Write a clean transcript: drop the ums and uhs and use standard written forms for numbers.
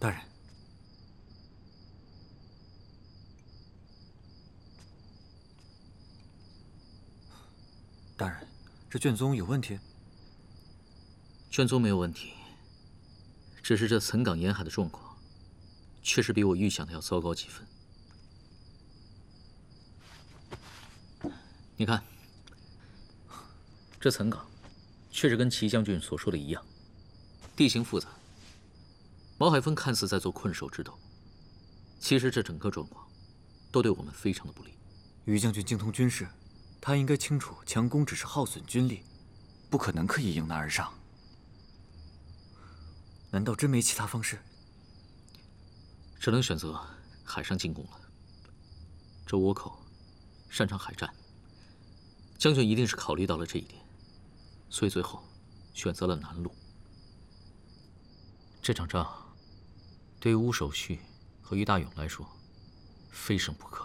大人，大人，这卷宗有问题？ 卷宗没有问题，只是这岑岗沿海的状况，确实比我预想的要糟糕几分。你看，这岑岗，确实跟齐将军所说的一样，地形复杂。毛海峰看似在做困兽之斗，其实这整个状况，都对我们非常的不利。 于将军精通军事，他应该清楚强攻只是耗损军力，不可能可以迎难而上。难道真没其他方式？ 只能选择海上进攻了。这倭寇擅长海战，将军一定是考虑到了这一点，所以最后选择了南路。这场仗，对于乌守旭和于大勇来说，非胜不可。